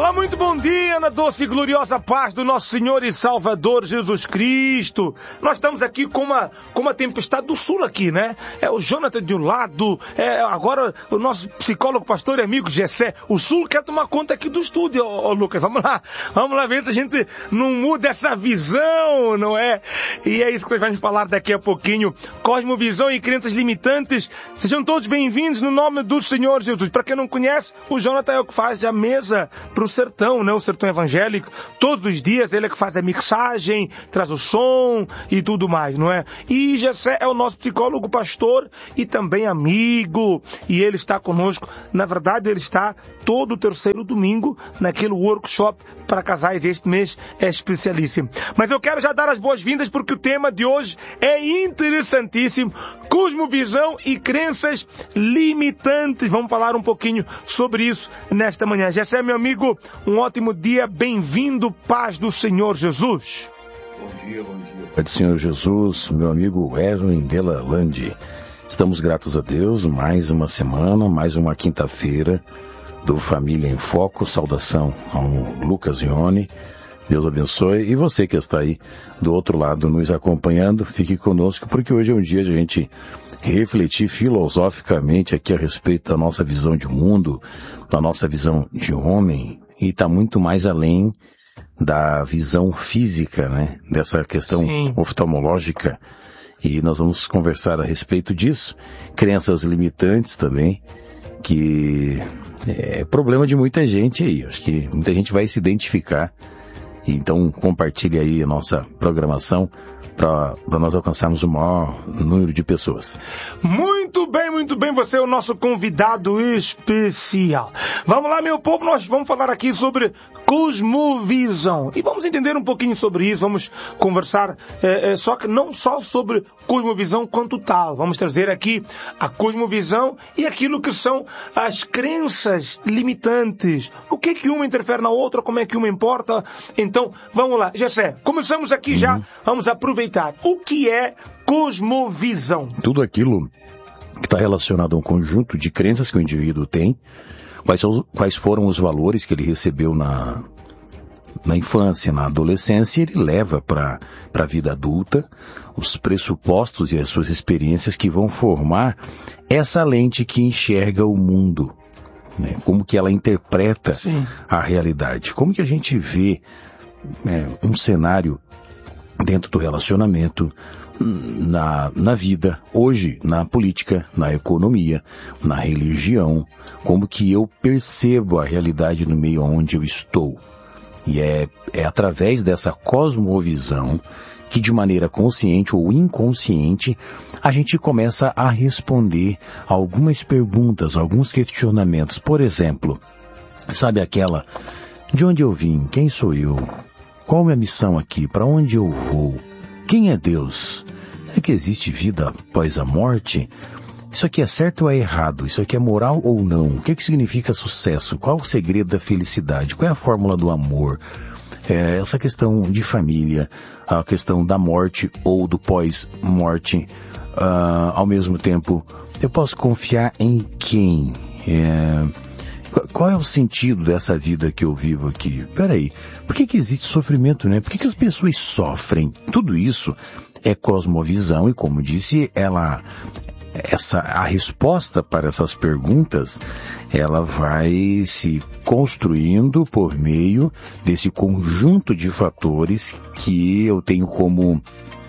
Olá, muito bom dia, na doce e gloriosa paz do nosso Senhor e Salvador Jesus Cristo. Nós estamos aqui com uma tempestade do sul aqui, né? É o Jonathan de um lado, agora o nosso psicólogo, pastor e amigo Gessé. O sul quer tomar conta aqui do estúdio, Lucas. Vamos lá ver se a gente não muda essa visão, não é? E é isso que nós vamos falar daqui a pouquinho. Cosmovisão e crenças limitantes. Sejam todos bem-vindos no nome do Senhor Jesus. Para quem não conhece, o Jonathan é o que faz a mesa pro sertão, né? O sertão evangélico. Todos os dias ele é que faz a mixagem, traz o som e tudo mais, não é? E Gessé é o nosso psicólogo, pastor e também amigo. E ele está conosco. Na verdade, ele está todo o terceiro domingo naquele workshop para casais. Este mês é especialíssimo. Mas eu quero já dar as boas-vindas porque o tema de hoje é interessantíssimo. Cosmovisão e crenças limitantes. Vamos falar um pouquinho sobre isso nesta manhã. Gessé, meu amigo, um ótimo dia. Bem-vindo, paz do Senhor Jesus. Bom dia. Pai do Senhor Jesus, meu amigo Erwin Delalande. Estamos gratos a Deus, mais uma semana, mais uma quinta-feira do Família em Foco. Saudação ao Lucas Ione. Deus abençoe. E você que está aí do outro lado nos acompanhando, fique conosco, porque hoje é um dia de a gente refletir filosoficamente aqui a respeito da nossa visão de mundo, da nossa visão de homem, e está muito mais além da visão física, né? Dessa questão oftalmológica. E nós vamos conversar a respeito disso. Crenças limitantes também, que é problema de muita gente aí. Acho que muita gente vai se identificar. Então compartilhe aí a nossa programação para nós alcançarmos o maior número de pessoas. Muito bem, você é o nosso convidado especial. Vamos lá, meu povo, nós vamos falar aqui sobre cosmovisão. E vamos entender um pouquinho sobre isso, vamos conversar, só que não só sobre cosmovisão quanto tal. Vamos trazer aqui a cosmovisão e aquilo que são as crenças limitantes. O que é que uma interfere na outra, como é que uma importa. Então, vamos lá. Gessé, começamos aqui já, vamos aproveitar. O que é cosmovisão? Tudo aquilo que está relacionado a um conjunto de crenças que o indivíduo tem, quais foram os valores que ele recebeu na infância, na adolescência, e ele leva para a vida adulta, os pressupostos e as suas experiências que vão formar essa lente que enxerga o mundo, né? Como que ela interpreta a realidade, como que a gente vê um cenário dentro do relacionamento, na vida, hoje, na política, na economia, na religião, como que eu percebo a realidade no meio onde eu estou. E é através dessa cosmovisão que, de maneira consciente ou inconsciente, a gente começa a responder algumas perguntas, alguns questionamentos. Por exemplo, sabe aquela, de onde eu vim, quem sou eu? Qual é a minha missão aqui? Para onde eu vou? Quem é Deus? É que existe vida após a morte? Isso aqui é certo ou é errado? Isso aqui é moral ou não? O que significa sucesso? Qual o segredo da felicidade? Qual é a fórmula do amor? Essa questão de família, a questão da morte ou do pós-morte. Ao mesmo tempo, eu posso confiar em quem? Qual é o sentido dessa vida que eu vivo aqui? Peraí, por que existe sofrimento, né? Por que as pessoas sofrem? Tudo isso é cosmovisão e, como disse, a resposta para essas perguntas, ela vai se construindo por meio desse conjunto de fatores que eu tenho como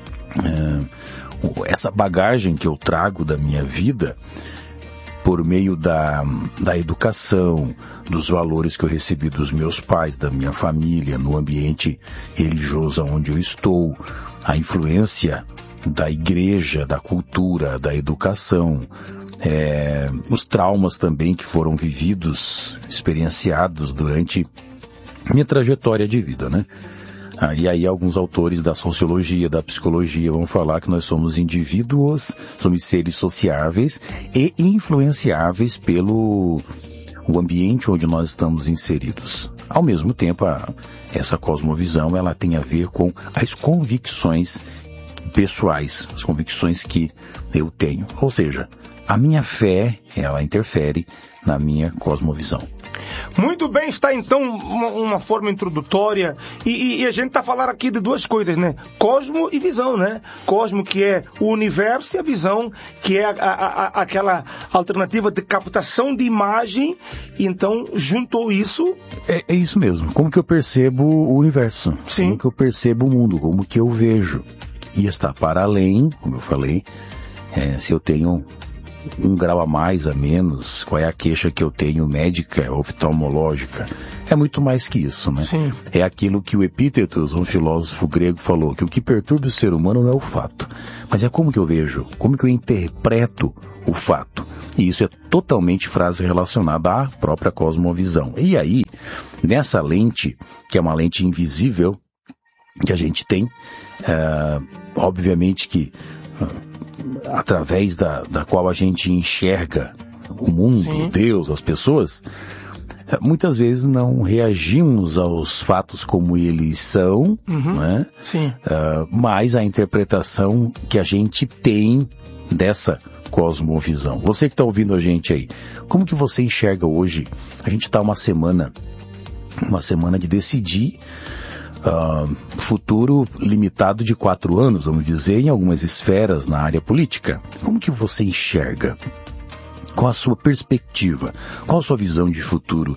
essa bagagem que eu trago da minha vida, por meio da educação, dos valores que eu recebi dos meus pais, da minha família, no ambiente religioso onde eu estou, a influência da igreja, da cultura, da educação, os traumas também que foram vividos, experienciados durante minha trajetória de vida, né? E aí alguns autores da sociologia, da psicologia vão falar que nós somos indivíduos, somos seres sociáveis e influenciáveis pelo o ambiente onde nós estamos inseridos. Ao mesmo tempo, essa cosmovisão ela tem a ver com as convicções pessoais, as convicções que eu tenho. Ou seja, a minha fé, ela interfere na minha cosmovisão. Muito bem, está então uma forma introdutória e a gente está a falar aqui de duas coisas, né? Cosmo e visão, né? Cosmo, que é o universo, e a visão, que é aquela alternativa de captação de imagem, e então juntou isso. É isso mesmo. Como que eu percebo o universo? Sim. Como que eu percebo o mundo? Como que eu vejo? E está para além, como eu falei, se eu tenho um grau a mais, a menos, qual é a queixa que eu tenho médica, oftalmológica. É muito mais que isso, né? Sim. É aquilo que o Epítetos, um filósofo grego, falou, que o que perturba o ser humano não é o fato, mas é como que eu vejo, como que eu interpreto o fato. E isso é totalmente frase relacionada à própria cosmovisão. E aí, nessa lente, que é uma lente invisível, que a gente tem, obviamente que através da qual a gente enxerga o mundo, Sim. Deus, as pessoas, muitas vezes não reagimos aos fatos como eles são, né? Sim. Mas a interpretação que a gente tem dessa cosmovisão. Você que está ouvindo a gente aí, como que você enxerga hoje? A gente está uma semana de decidir futuro limitado de 4 anos, vamos dizer, em algumas esferas na área política. Como que você enxerga? Qual a sua perspectiva? Qual a sua visão de futuro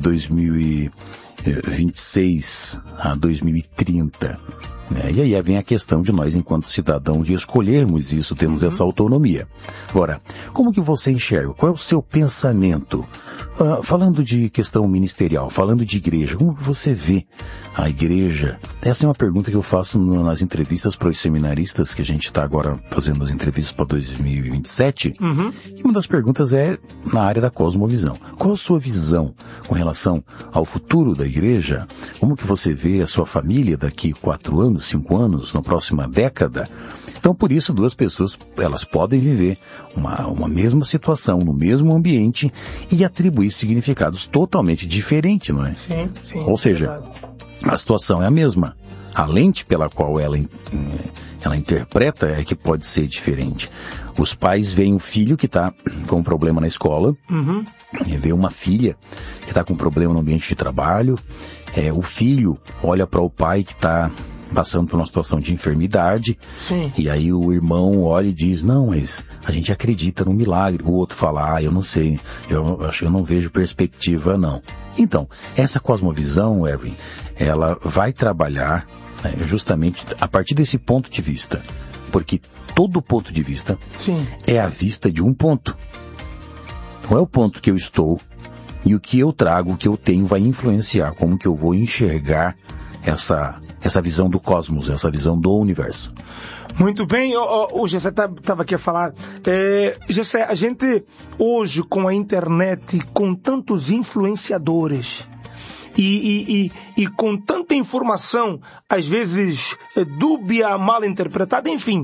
2026 a 2030? E aí vem a questão de nós, enquanto cidadãos, de escolhermos isso, temos essa autonomia. Agora, como que você enxerga? Qual é o seu pensamento? Falando de questão ministerial, falando de igreja, como você vê a igreja? Essa é uma pergunta que eu faço nas entrevistas para os seminaristas, que a gente está agora fazendo as entrevistas para 2027. E uma das perguntas é na área da cosmovisão. Qual a sua visão com relação ao futuro da igreja? Como que você vê a sua família daqui 4 anos, 5 anos, na próxima década? Então, por isso, duas pessoas, elas podem viver uma mesma situação, no mesmo ambiente e atribuir significados totalmente diferentes, não é? Sim. Ou seja, a situação é a mesma. A lente pela qual ela interpreta é que pode ser diferente. Os pais veem um filho que está com um problema na escola, e vê uma filha que está com um problema no ambiente de trabalho, o filho olha para o pai que está passando por uma situação de enfermidade. Sim. E aí o irmão olha e diz, não, mas a gente acredita no milagre. O outro fala, eu não sei, eu acho que eu não vejo perspectiva, não. Então, essa cosmovisão, Erwin, ela vai trabalhar justamente a partir desse ponto de vista, porque todo ponto de vista Sim. é a vista de um ponto. Não é o ponto que eu estou, e o que eu trago, o que eu tenho, vai influenciar como que eu vou enxergar essa visão do cosmos, essa visão do universo. Muito bem, o Gessé estava aqui a falar. Gessé, a gente hoje com a internet, com tantos influenciadores e com tanta informação, às vezes dúbia, mal interpretada, enfim,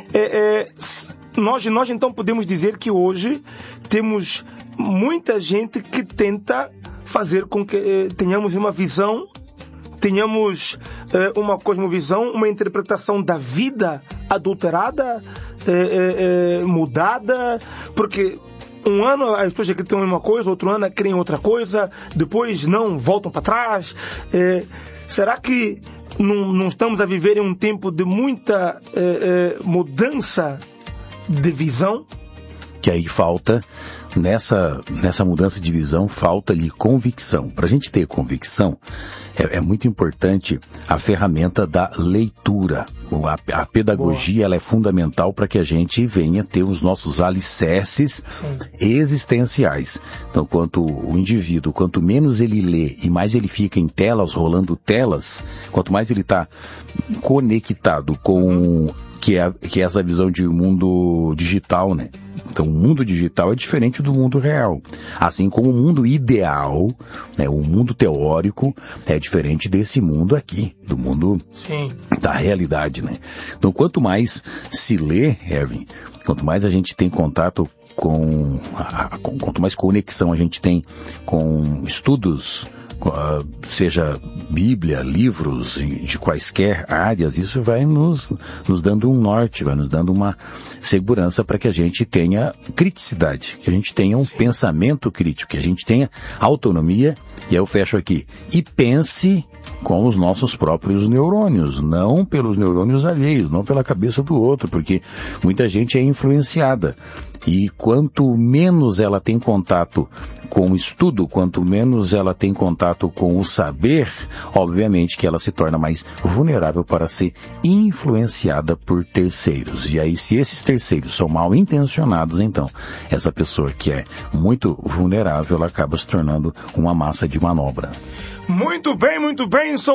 nós então podemos dizer que hoje temos muita gente que tenta fazer com que tenhamos uma visão, tenhamos uma cosmovisão, uma interpretação da vida adulterada, mudada, porque um ano as pessoas acreditam em uma coisa, outro ano creem em outra coisa, depois não, voltam para trás. Será que não estamos a viver em um tempo de muita mudança de visão? Que aí falta, nessa mudança de visão, falta-lhe convicção. Para a gente ter convicção, é muito importante a ferramenta da leitura. A pedagogia, ela é fundamental para que a gente venha ter os nossos alicerces existenciais. Então, quanto o indivíduo, quanto menos ele lê e mais ele fica em telas, rolando telas, quanto mais ele está conectado com que é essa visão de mundo digital, né? Então, o mundo digital é diferente do mundo real. Assim como o mundo ideal, né, o mundo teórico, é diferente desse mundo aqui, do mundo da realidade, né? Então, quanto mais se lê, Erwin, quanto mais a gente tem contato quanto mais conexão a gente tem com estudos seja Bíblia, livros de quaisquer áreas, isso vai nos dando um norte, vai nos dando uma segurança para que a gente tenha criticidade, que a gente tenha um pensamento crítico, que a gente tenha autonomia, e aí eu fecho aqui, e pense com os nossos próprios neurônios, não pelos neurônios alheios, não pela cabeça do outro, porque muita gente é influenciada. E quanto menos ela tem contato com o estudo, quanto menos ela tem contato com o saber, obviamente que ela se torna mais vulnerável para ser influenciada por terceiros. E aí, se esses terceiros são mal intencionados, então, essa pessoa que é muito vulnerável, ela acaba se tornando uma massa de manobra. Muito bem, são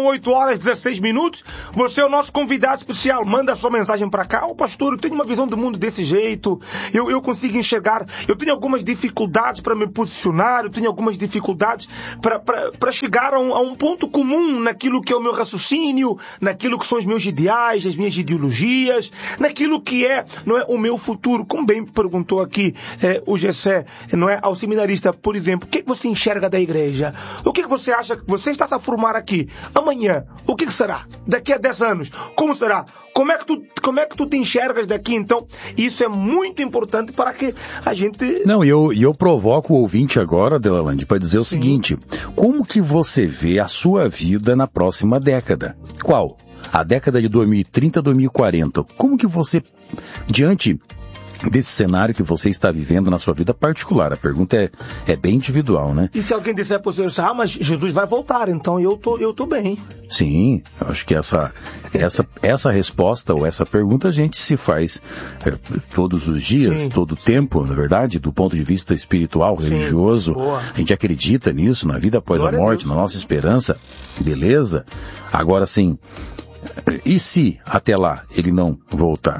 8h16. Você é o nosso convidado especial, manda sua mensagem pra cá. Pastor, eu tenho uma visão do mundo desse jeito, eu consigo enxergar, eu tenho algumas dificuldades para me posicionar, eu tenho algumas dificuldades para chegar a um ponto comum naquilo que é o meu raciocínio, naquilo que são os meus ideais, as minhas ideologias, naquilo que não é, o meu futuro. Como bem perguntou aqui o Gessé, não é, ao seminarista, por exemplo, o que você enxerga da igreja? O que você acha que você está a formar aqui? Amanhã, o que será? Daqui a 10 anos, como será? Como é que tu te enxergas daqui? Então, isso é muito importante para que a gente... Não, e eu provoco o ouvinte agora, Delalande, para dizer o seguinte, como que você vê a sua vida na próxima década? Qual? A década de 2030, 2040. Como que você, diante desse cenário que você está vivendo na sua vida particular, a pergunta é bem individual, né? E se alguém disser para você, mas Jesus vai voltar, então eu tô bem. Sim, eu acho que essa resposta ou essa pergunta a gente se faz todos os dias, sim, todo o tempo, na verdade, do ponto de vista espiritual, sim, religioso. Boa. A gente acredita nisso, na vida após Glória a morte, na nossa esperança, beleza? Agora sim, e se até lá ele não voltar?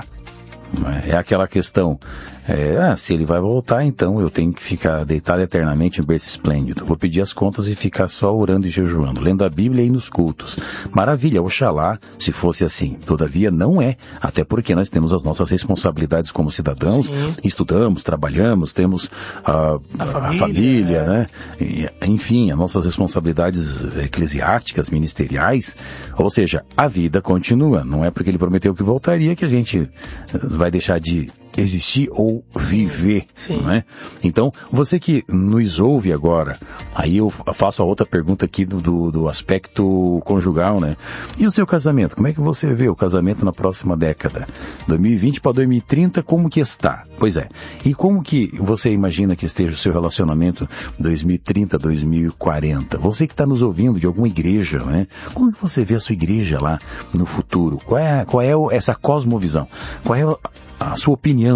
É aquela questão, se ele vai voltar, então eu tenho que ficar deitado eternamente em berço esplêndido. Vou pedir as contas e ficar só orando e jejuando, lendo a Bíblia e nos cultos. Maravilha, oxalá, se fosse assim. Todavia não é, até porque nós temos as nossas responsabilidades como cidadãos, sim, estudamos, trabalhamos, temos a família, né? E, enfim, as nossas responsabilidades eclesiásticas, ministeriais, ou seja, a vida continua. Não é porque ele prometeu que voltaria que a gente vai deixar de existir ou viver, sim, não é? Então, você que nos ouve agora, aí eu faço a outra pergunta aqui do aspecto conjugal, né? E o seu casamento? Como é que você vê o casamento na próxima década? 2020 para 2030, como que está? Pois é. E como que você imagina que esteja o seu relacionamento 2030, 2040? Você que está nos ouvindo de alguma igreja, né? Como que você vê a sua igreja lá no futuro? Qual é essa cosmovisão? Qual é a sua opinião,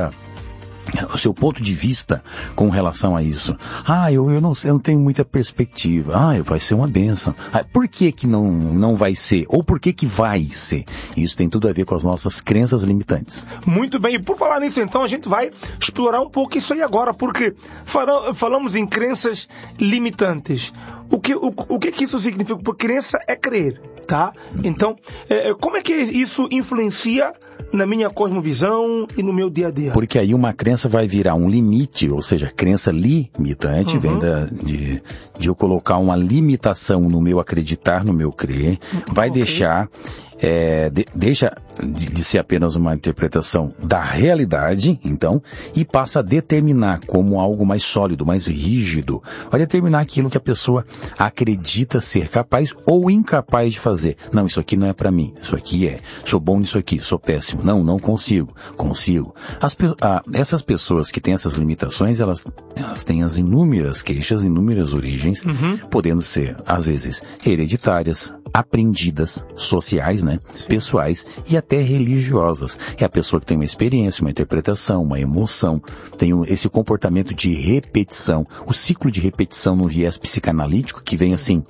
o seu ponto de vista com relação a isso? Eu não tenho muita perspectiva. Vai ser uma bênção. Por que não vai ser? Ou por que vai ser? Isso tem tudo a ver com as nossas crenças limitantes. Muito bem. E por falar nisso, então, a gente vai explorar um pouco isso aí agora, porque falamos em crenças limitantes. O que isso significa? Porque crença é crer, tá? Então, como é que isso influencia na minha cosmovisão e no meu dia a dia? Porque aí uma crença vai virar um limite, ou seja, crença limitante, vem de eu colocar uma limitação no meu acreditar, no meu crer, vai deixar... deixa de ser apenas uma interpretação da realidade, então, e passa a determinar como algo mais sólido, mais rígido. Vai determinar aquilo que a pessoa acredita ser capaz ou incapaz de fazer. Não, isso aqui não é para mim. Isso aqui sou bom nisso aqui, sou péssimo. Não consigo. Consigo. Essas pessoas que têm essas limitações, elas têm as inúmeras queixas, inúmeras origens, podendo ser, às vezes, hereditárias, aprendidas, sociais, né? Pessoais e até religiosas. É a pessoa que tem uma experiência, uma interpretação, uma emoção, tem esse comportamento de repetição, o ciclo de repetição no viés psicanalítico que vem assim...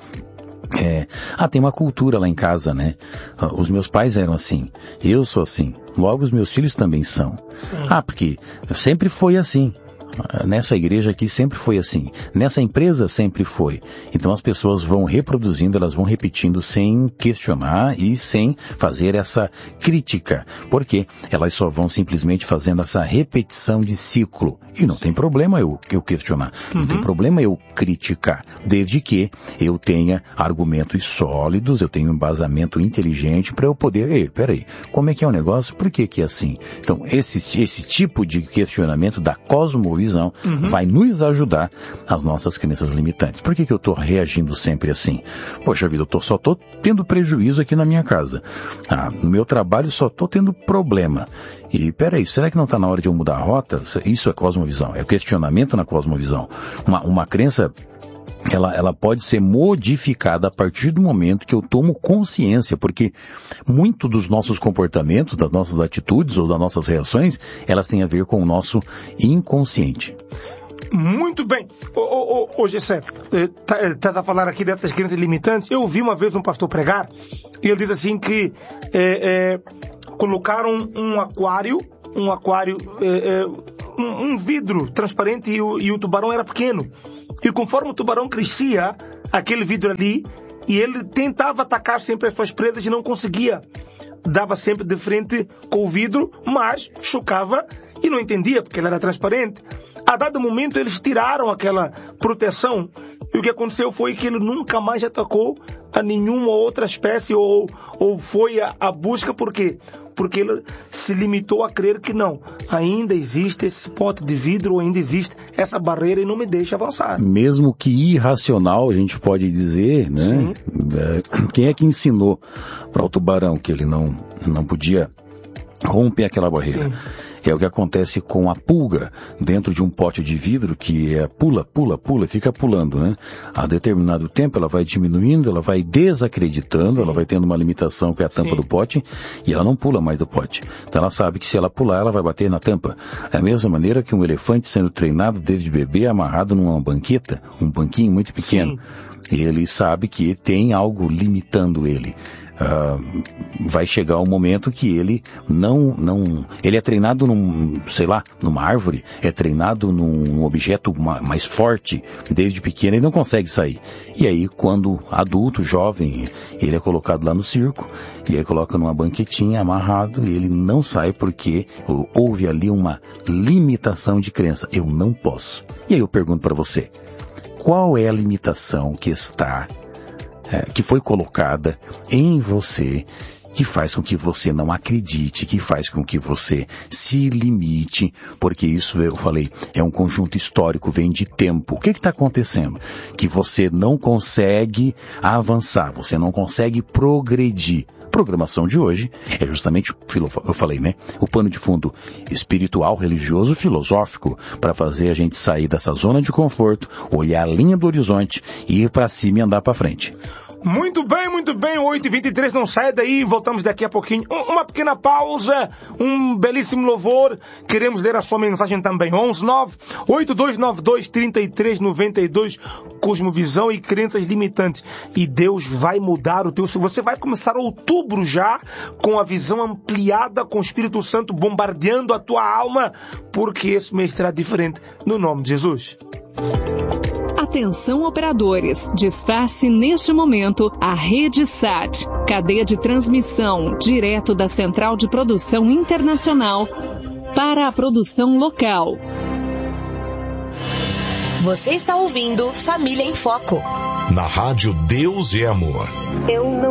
tem uma cultura lá em casa, né? Os meus pais eram assim, eu sou assim, logo os meus filhos também são. Porque sempre foi assim. Nessa igreja aqui sempre foi assim. Nessa empresa sempre foi. Então as pessoas vão reproduzindo, elas vão repetindo sem questionar e sem fazer essa crítica. Porque elas só vão simplesmente fazendo essa repetição de ciclo. E não tem problema eu questionar. Não tem problema eu criticar. Desde que eu tenha argumentos sólidos, eu tenha um embasamento inteligente para eu poder... Peraí, como é que é o negócio? Por que é assim? Então, esse tipo de questionamento da cosmovisão vai nos ajudar às nossas crenças limitantes. Por que eu estou reagindo sempre assim? Poxa vida, eu só estou tendo prejuízo aqui na minha casa. No meu trabalho só estou tendo problema. E peraí, será que não está na hora de eu mudar a rota? Isso é cosmovisão, é questionamento na cosmovisão. Uma crença... Ela pode ser modificada a partir do momento que eu tomo consciência, porque muito dos nossos comportamentos, das nossas atitudes ou das nossas reações, elas têm a ver com o nosso inconsciente. Muito bem. Ô Gessé, estás a falar aqui dessas crenças limitantes. Eu ouvi uma vez um pastor pregar e ele diz assim que colocaram um aquário, um vidro transparente e o tubarão era pequeno. E conforme o tubarão crescia, aquele vidro ali, e ele tentava atacar sempre as suas presas e não conseguia. Dava sempre de frente com o vidro, mas chocava e não entendia porque ele era transparente. A dado momento eles tiraram aquela proteção e o que aconteceu foi que ele nunca mais atacou a nenhuma outra espécie ou foi à busca. Por quê? Porque ele se limitou a crer que não, ainda existe esse pote de vidro, ainda existe essa barreira e não me deixa avançar. Mesmo que irracional, a gente pode dizer, né? Sim. Quem é que ensinou para o tubarão que ele não podia romper aquela barreira? Sim. É o que acontece com a pulga dentro de um pote de vidro que pula, fica pulando, né? A determinado tempo ela vai diminuindo, ela vai desacreditando, ela vai tendo uma limitação que é a tampa do pote e ela não pula mais do pote. Então ela sabe que se ela pular, ela vai bater na tampa. É a mesma maneira que um elefante sendo treinado desde bebê, amarrado numa banqueta, um banquinho muito pequeno. E ele sabe que tem algo limitando ele. Vai chegar um momento que ele ele é treinado numa árvore, é treinado num objeto mais forte, desde pequeno, ele não consegue sair. E aí, quando adulto, jovem, ele é colocado lá no circo, e aí coloca numa banquetinha, amarrado, e ele não sai porque houve ali uma limitação de crença. Eu não posso. E aí eu pergunto para você, qual é a limitação que foi colocada em você, que faz com que você não acredite, que faz com que você se limite, porque isso, eu falei, é um conjunto histórico, vem de tempo. O que está acontecendo? Que você não consegue avançar, você não consegue progredir. A programação de hoje é justamente, eu falei, né? O pano de fundo espiritual, religioso, filosófico, para fazer a gente sair dessa zona de conforto, olhar a linha do horizonte, ir para cima e andar para frente. Muito bem, 8h23, não saia daí, voltamos daqui a pouquinho. Uma pequena pausa, um belíssimo louvor, queremos ler a sua mensagem também. 119-8292-3392, Cosmovisão e Crenças Limitantes. E Deus vai mudar o teu... Você vai começar outubro já, com a visão ampliada, com o Espírito Santo bombardeando a tua alma, porque esse mês será diferente, no nome de Jesus. Atenção operadores, desface neste momento a Rede SAT, cadeia de transmissão direto da Central de Produção Internacional para a produção local. Você está ouvindo Família em Foco. Na rádio Deus e Amor. Eu não